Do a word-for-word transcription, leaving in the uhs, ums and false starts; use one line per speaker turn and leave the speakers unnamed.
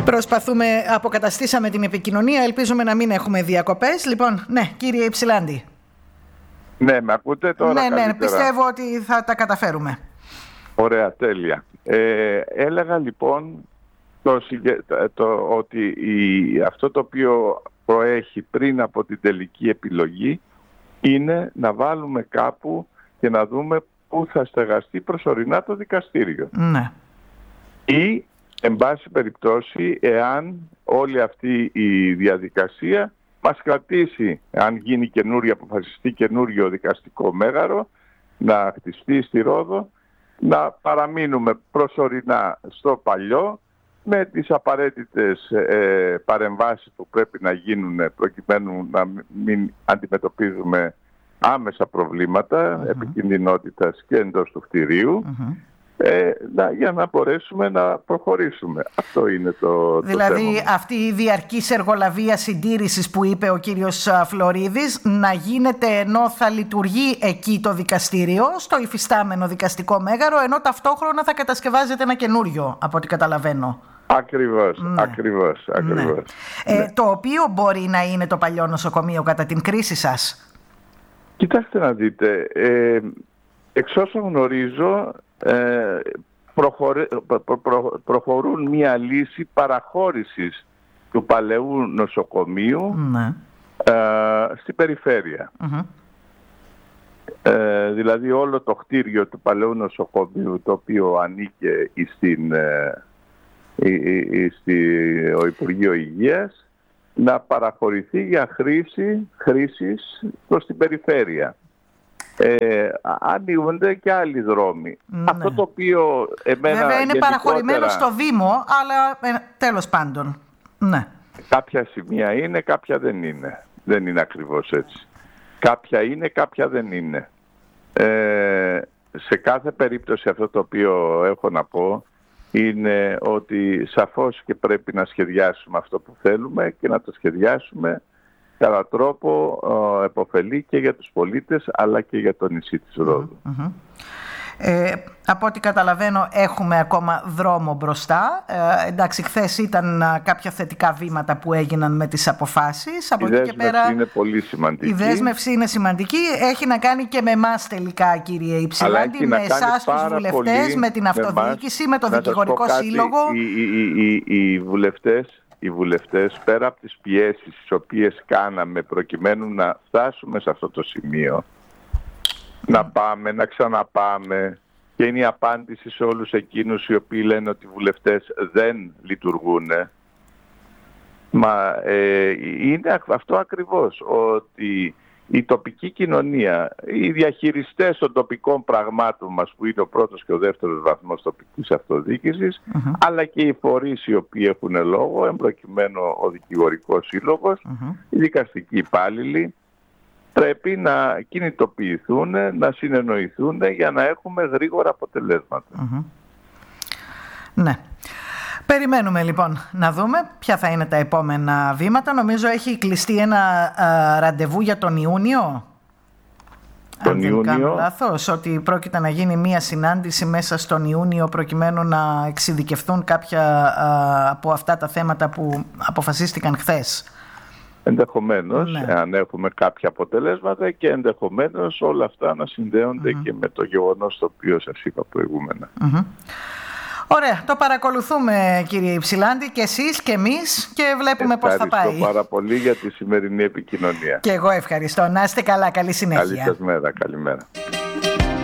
Προσπαθούμε, αποκαταστήσαμε την επικοινωνία, ελπίζουμε να μην έχουμε διακοπές. Λοιπόν, ναι, κύριε Υψηλάντη.
Ναι, με ακούτε τώρα?
Ναι,
καλύτερα.
ναι, πιστεύω ότι θα τα καταφέρουμε.
Ωραία, τέλεια. Ε, έλεγα λοιπόν το, το, ότι η, αυτό το οποίο προέχει πριν από την τελική επιλογή είναι να βάλουμε κάπου και να δούμε πού θα στεγαστεί προσωρινά το δικαστήριο.
Ναι.
Ή, εν πάση περιπτώσει, εάν όλη αυτή η διαδικασία μας κρατήσει, αν γίνει καινούριο, αποφασιστεί καινούριο δικαστικό μέγαρο, να χτιστεί στη Ρόδο, να παραμείνουμε προσωρινά στο παλιό, με τις απαραίτητες ε, παρεμβάσεις που πρέπει να γίνουν προκειμένου να μην αντιμετωπίζουμε άμεσα προβλήματα uh-huh. επικινδυνότητας και εντός του κτηρίου, uh-huh. ε, να, για να μπορέσουμε να προχωρήσουμε. Αυτό είναι το,
δηλαδή,
το θέμα.
Δηλαδή αυτή η διαρκής εργολαβία συντήρησης που είπε ο κύριος Φλωρίδης να γίνεται ενώ θα λειτουργεί εκεί το δικαστήριο, στο υφιστάμενο δικαστικό μέγαρο, ενώ ταυτόχρονα θα κατασκευάζεται ένα καινούριο, από ό,τι καταλαβαίνω.
Ακριβώς,
ναι.
ακριβώς, ακριβώς.
Ναι.
Ναι.
Ε, το οποίο μπορεί να είναι το παλιό νοσοκομείο κατά την κρίση σας?
Κοιτάξτε να δείτε, ε, εξ όσων γνωρίζω ε, προχωρε, προ, προ, προχωρούν μια λύση παραχώρησης του παλαιού νοσοκομείου ναι. ε, στην περιφέρεια. Mm-hmm. Ε, δηλαδή όλο το κτίριο του παλαιού νοσοκομείου, το οποίο ανήκε στην, ε, στο Υπουργείο Υγείας, να παραχωρηθεί για χρήση, χρήσης προς την περιφέρεια. Ε, ανοίγονται και άλλοι δρόμοι. Ναι. Αυτό το οποίο εμένα
βέβαια είναι
γενικότερα...
παραχωρημένο στο Δήμο, αλλά ε, τέλος πάντων. Ναι.
Κάποια σημεία είναι, κάποια δεν είναι. Δεν είναι ακριβώς έτσι. Κάποια είναι, κάποια δεν είναι. Ε, σε κάθε περίπτωση αυτό το οποίο έχω να πω είναι ότι σαφώς και πρέπει να σχεδιάσουμε αυτό που θέλουμε και να το σχεδιάσουμε κατά τρόπο ε, επωφελή και για τους πολίτες αλλά και για το νησί της Ρόδου.
Mm-hmm. Ε, από ό,τι καταλαβαίνω έχουμε ακόμα δρόμο μπροστά. Ε, εντάξει, χθες ήταν α, κάποια θετικά βήματα που έγιναν με τις αποφάσεις. Από
η
εκεί και πέρα,
είναι πολύ σημαντική.
Η δέσμευση είναι σημαντική. Έχει να κάνει και με εμάς τελικά, κύριε Υψηλάντη, με εσάς τους βουλευτές, με την αυτοδιοίκηση, με, με το δικηγορικό σύλλογο.
Οι, οι, οι, οι, βουλευτές, οι βουλευτές, πέρα από τις πιέσεις τις οποίες κάναμε προκειμένου να φτάσουμε σε αυτό το σημείο, να πάμε, να ξαναπάμε, και είναι η απάντηση σε όλους εκείνους οι οποίοι λένε ότι οι βουλευτές δεν λειτουργούν. Μα ε, είναι αυτό ακριβώς, ότι η τοπική κοινωνία, οι διαχειριστές των τοπικών πραγμάτων μας, που είναι ο πρώτος και ο δεύτερος βαθμός τοπικής αυτοδιοίκησης, uh-huh. αλλά και οι φορείς οι οποίοι έχουν λόγο, εμπροκειμένου ο δικηγορικός σύλλογος, uh-huh. οι δικαστικοί υπάλληλοι, πρέπει να κινητοποιηθούν, να συνεννοηθούν για να έχουμε γρήγορα αποτελέσματα.
Mm-hmm. Ναι. Περιμένουμε λοιπόν να δούμε ποια θα είναι τα επόμενα βήματα. Νομίζω έχει κλειστεί ένα α, ραντεβού για τον Ιούνιο.
Τον
Αν
Ιούνιο.
δεν κάνω λάθος, ότι πρόκειται να γίνει μία συνάντηση μέσα στον Ιούνιο προκειμένου να εξειδικευτούν κάποια α, από αυτά τα θέματα που αποφασίστηκαν χθες.
Ενδεχομένως,
ναι.
αν έχουμε κάποια αποτελέσματα, και ενδεχομένως όλα αυτά να συνδέονται mm-hmm. και με το γεγονός το οποίο σας είπα προηγούμενα.
Mm-hmm. Ωραία, το παρακολουθούμε, κύριε Υψηλάντη, και εσείς και εμείς, και βλέπουμε πώς θα πάει.
Ευχαριστώ πάρα πολύ για τη σημερινή επικοινωνία.
Και εγώ ευχαριστώ. Να είστε καλά, καλή συνέχεια.
Καλή σας μέρα, καλημέρα.